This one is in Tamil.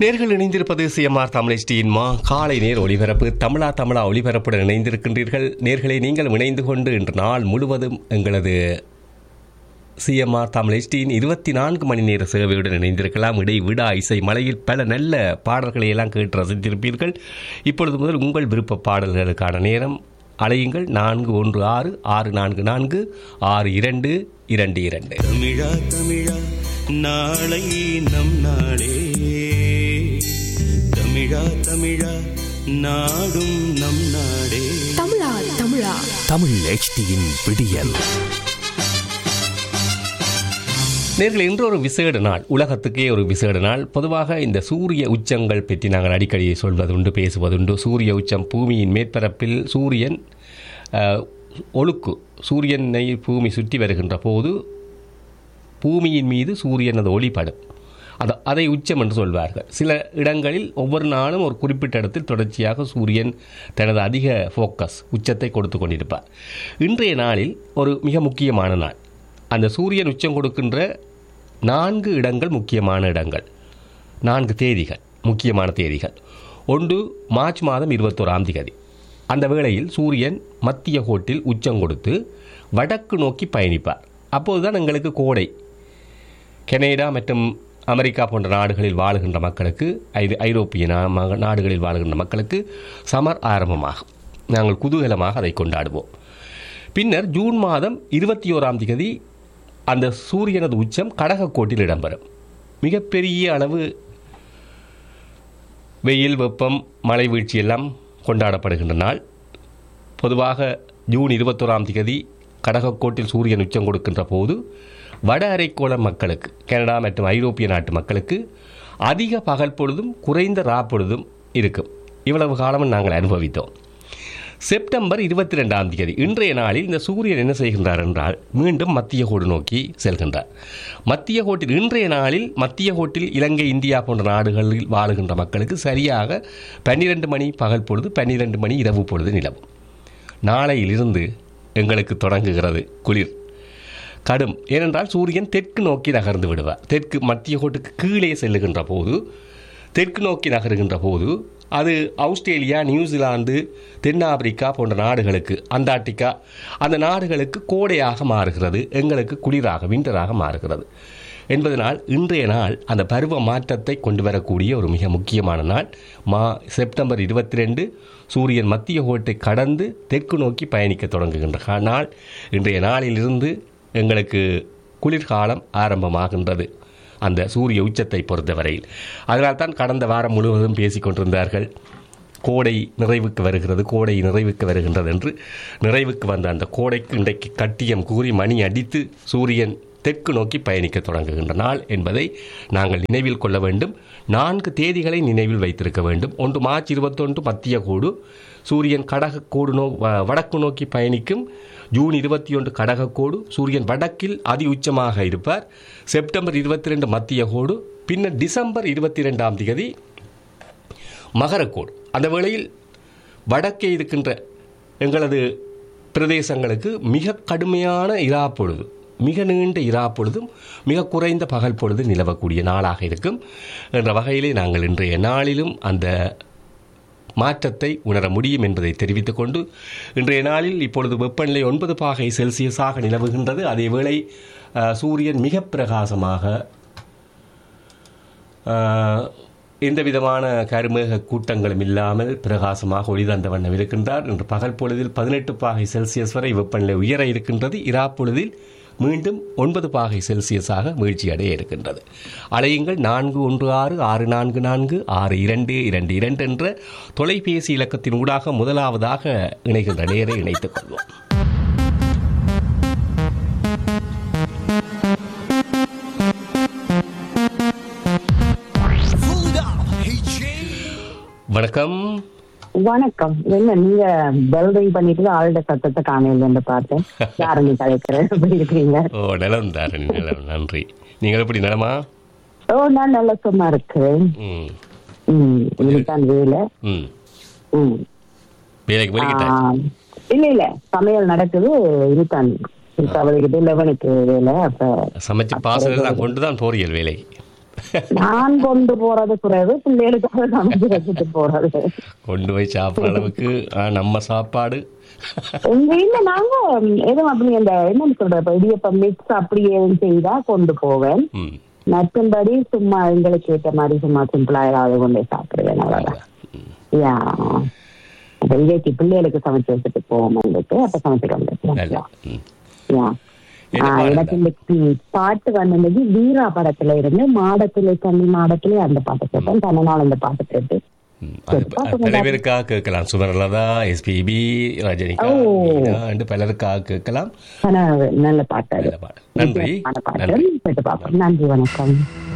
நேர்கள் இணைந்திருப்பது சிஎம்ஆர் தமிழ்ச்சியின் காலை நேர் ஒளிபரப்பு. தமிழா ஒளிபரப்புடன் இணைந்திருக்கின்றீர்கள். நேர்களை நீங்கள் இணைந்து கொண்டு இன்று நாள் முழுவதும் எங்களது சிஎம்ஆர் தமிழ்ச்சியின் 24 மணி நேர சேவையுடன் இணைந்திருக்கலாம். விடா இசை மலையில் பல நல்ல பாடல்களை எல்லாம் கேட்டு ரசித்திருப்பீர்கள். இப்பொழுது முதல் உங்கள் விருப்ப பாடல்களுக்கான நேரம். அலையுங்கள் 4164446222. தமிழா தமிழா நாளை நம் நாளே, தமிழா தமிழா நாடும் நம் நாடே. தமிழா தமிழா தமிழ் HDயின் விடியல். நேர்கள், இன்று ஒரு விசேட நாள், உலகத்துக்கே ஒரு விசேட நாள். பொதுவாக இந்த சூரிய உச்சங்கள் பற்றி நாங்கள் அடிக்கடி சொல்வதுண்டு, பேசுவதுண்டு. சூரிய உச்சம், பூமியின் மேற்பரப்பில் சூரியன் ஒழுக்கு, சூரியனை பூமி சுற்றி வருகின்ற போது பூமியின் மீது சூரியனது ஒளிப்படும். அதை உச்சம் என்று சொல்வார்கள். சில இடங்களில் ஒவ்வொரு நாளும் ஒரு குறிப்பிட்ட இடத்தில் தொடர்ச்சியாக சூரியன் தனது அதிக ஃபோக்கஸ் உச்சத்தை கொடுத்து கொண்டிருப்பார். இன்றைய நாளில் ஒரு மிக முக்கியமான நாள். அந்த சூரியன் உச்சம் கொடுக்கின்ற 4 இடங்கள் முக்கியமான இடங்கள், 4 தேதிகள் முக்கியமான தேதிகள். ஒன்று மார்ச் மாதம் 21ஆம் தேதி. அந்த வேளையில் சூரியன் மத்திய கோட்டில் உச்சம் கொடுத்து வடக்கு நோக்கி பயணிப்பார். அப்போதுதான் எங்களுக்கு கோடை. கனடா மற்றும் அமெரிக்கா போன்ற நாடுகளில் வாழுகின்ற மக்களுக்கு, ஐரோப்பிய நாடுகளில் வாழுகின்ற மக்களுக்கு சமர் ஆரம்பமாகும். நாங்கள் குதூகலமாக அதை கொண்டாடுவோம். பின்னர் ஜூன் மாதம் 21ஆம் தேதி அந்த சூரியனது உச்சம் கடகக்கோட்டில் இடம்பெறும். மிகப்பெரிய அளவு வெயில், வெப்பம், மழை வீழ்ச்சி எல்லாம் கொண்டாடப்படுகின்ற நாள். பொதுவாக ஜூன் 21ஆம் தேதி கடகக்கோட்டில் சூரியன் உச்சம் கொடுக்கின்ற போது வட அரைக்கோள மக்களுக்கு, கனடா மற்றும் ஐரோப்பிய நாட்டு மக்களுக்கு அதிக பகல் பொழுதும் குறைந்த பொழுதும் இருக்கும். இவ்வளவு காலமும் நாங்கள் அனுபவித்தோம். செப்டம்பர் 22ஆம் தேதி இன்றைய நாளில் இந்த சூரியன் என்ன செய்கின்றார் என்றால், மீண்டும் மத்திய கோடு நோக்கி செல்கின்றார். மத்திய கோட்டில் இன்றைய நாளில் மத்திய கோட்டில் இலங்கை, இந்தியா போன்ற நாடுகளில் வாழுகின்ற மக்களுக்கு சரியாக 12 மணி பகல் பொழுது, 12 மணி இரவு பொழுது நிலவும். நாளையிலிருந்து எங்களுக்கு தொடங்குகிறது குளிர் கடும். ஏனென்றால் சூரியன் தெற்கு நோக்கி நகர்ந்து விடுவார். தெற்கு மத்திய கோட்டுக்கு கீழே செல்லுகின்ற போது, தெற்கு நோக்கி நகருகின்ற போது அது ஆஸ்திரேலியா, நியூசிலாந்து, தென்னாப்பிரிக்கா போன்ற நாடுகளுக்கு, அண்டார்டிகா, அந்த நாடுகளுக்கு கோடையாக மாறுகிறது, எங்களுக்கு குளிராக, விண்டராக மாறுகிறது என்பதனால் இன்றைய நாள் அந்த பருவ மாற்றத்தை கொண்டு வரக்கூடிய ஒரு மிக முக்கியமான நாள். செப்டம்பர் 22 சூரியன் மத்திய கோட்டை கடந்து தெற்கு நோக்கி பயணிக்க தொடங்குகின்ற நாள். இன்றைய நாளிலிருந்து எங்களுக்கு குளிர்காலம் ஆரம்பமாகின்றது அந்த சூரிய உச்சத்தை பொறுத்தவரையில். அதனால்தான் கடந்த வாரம் முழுவதும் பேசிக்கொண்டிருந்தார்கள், கோடை நிறைவுக்கு வருகிறது, கோடை நிறைவுக்கு வருகின்றது என்று. நிறைவுக்கு வந்த அந்த கோடைக்கு இன்றைக்கு கட்டியம் கூறி மணி அடித்து சூரியன் தெற்கு நோக்கி பயணிக்க தொடங்குகின்ற நாள் என்பதை நாங்கள் நினைவில் கொள்ள வேண்டும். 4 தேதிகளை நினைவில் வைத்திருக்க வேண்டும். ஒன்று மார்ச் 21 மத்திய கோடு, சூரியன் கடகக்கோடு வடக்கு நோக்கி பயணிக்கும். ஜூன் 21 கடகக்கோடு, சூரியன் வடக்கில் அதி உச்சமாக இருப்பார். செப்டம்பர் 22 மத்திய கோடு. பின்னர் டிசம்பர் 22ஆம் தேதி மகரக்கோடு. அந்த வேளையில் வடக்கே இருக்கின்ற எங்களது பிரதேசங்களுக்கு மிக கடுமையான இராப்பொழுது, மிக நீண்ட இராப்பொழுதும் மிக குறைந்த பகல் பொழுது நிலவக்கூடிய நாளாக இருக்கும் என்ற வகையிலே நாங்கள் இன்றைய நாளிலும் அந்த மாற்றத்தை உணர முடியும் என்பதை தெரிவித்துக் கொண்டு, இன்றைய நாளில் இப்பொழுது வெப்பநிலை 9 பாகை செல்சியஸாக நிலவுகின்றது. அதேவேளை சூரியன் மிக பிரகாசமாக, எந்த விதமான கருமேக கூட்டங்களும் இல்லாமல் பிரகாசமாக ஒளி தந்த வண்ணம் இருக்கின்றார். இன்று பகல் பொழுதில் 18 பாகை செல்சியஸ் வரை வெப்பநிலை உயர இருக்கின்றது. இராப்பொழுதில் மீண்டும் 9 பாகை செல்சியஸாக வீழ்ச்சியடைய இருக்கின்றது. அலையுங்கள் 4164446222 என்ற தொலைபேசி இலக்கத்தின் ஊடாக முதலாவதாக இணைகின்ற நேரை இணைத்துக் கொள்வோம். வணக்கம். வணக்கம். என்ன நீங்க பெல்ரிங் பண்ணிட்டு ஆளுட சத்தத்தை காணையில பார்த்தேன். யாரணி கலைக்கிறேன். எப்படி இருக்கிறீங்க? ஓ, நலம் தாரணி, நலம், நன்றி. நீங்கள் எப்படி நலமா? ஓ, நான் நல்ல சும்மா இருக்கிறேன். இதுதான் வேலை. வேலைக்கு போய்கிட்டேன். இல்ல சமையல் நடக்குது. இதுதான் அவளுக்கு 11க்கு வேலை. அப்ப சமைச்சு பாசல் கொண்டுதான் போறியல் வேலைக்கு. நான் கொண்டு போறது குறைவு, பிள்ளைகளுக்காக சமைச்சு வச்சுட்டு போறது. கொண்டு போய் சாப்பிட்ற அளவுக்கு நம்ம சாப்பாடு எங்க வீட்டுல நாங்க எதுவும் அப்படி அந்த என்னன்னு சொல்ற இடியப்பம் மிக்ஸ் அப்படி எதுவும் செய்தா கொண்டு போவேன். ம். மற்றபடி சும்மா எங்களுக்கு ஏற்ற மாதிரி சும்மா சிம்பிளா ஏதாவது கொண்டு சாப்பிடுவேன், அவ்வளவுதான். யா அப்ப இதைக்கு பிள்ளைகளுக்கு சமைச்சு வச்சுட்டு போவோம் வந்துட்டு, அப்ப சமைச்சிட்டு நல்ல. வந்துட்டு. ம். யா எனக்கு இந்த பாட்டு வந்தது வீரா படத்துல இருந்து மாடத்திலே தண்ணி மாடத்திலே அந்த பாட்டு கேட்டேன். தன்னநாள் அந்த பாட்டு கேட்டு பல பேருக்காக கேட்கலாம். சுமரலதா, எஸ்பிபி, ரஜினிகாந்த் பலருக்காக கேட்கலாம். நல்ல பாட்டு. நன்றி. நன்றி, வணக்கம்.